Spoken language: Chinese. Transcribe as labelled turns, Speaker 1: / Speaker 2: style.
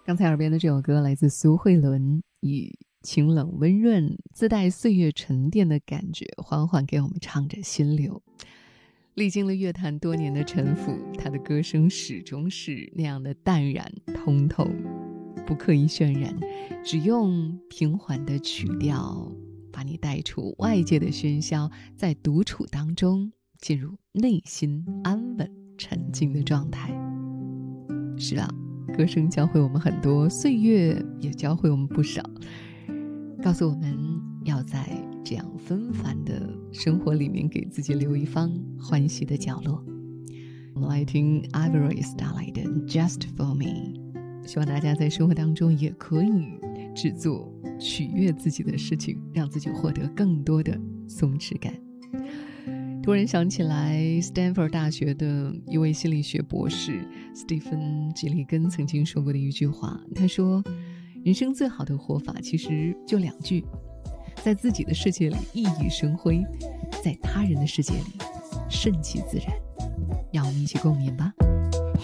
Speaker 1: 刚才耳边的这首歌来自苏慧伦，以清冷温润、自带岁月沉淀的感觉，缓缓给我们唱着心流。历经了乐坛多年的沉浮，他的歌声始终是那样的淡然通透，不刻意渲染，只用平缓的曲调把你带出外界的喧嚣，在独处当中进入内心安稳沉静的状态。是啊，歌声教会我们很多，岁月也教会我们不少，告诉我们要在这样纷繁的生活里面给自己留一方欢喜的角落。我们来听 Ivory Starlight Just For Me， 希望大家在生活当中也可以制作取悦自己的事情，让自己获得更多的松弛感。突然想起来斯坦福大学的一位心理学博士斯蒂芬·吉利根曾经说过的一句话，他说，人生最好的活法其实就2句，在自己的世界里熠熠生辉，在他人的世界里顺其自然。让我们一起共勉吧。